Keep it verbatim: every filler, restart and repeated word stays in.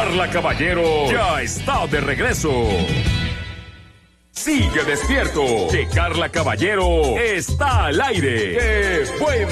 Carla Caballero ya está de regreso. Sigue despierto, que Carla Caballero está al aire. ¡Qué buen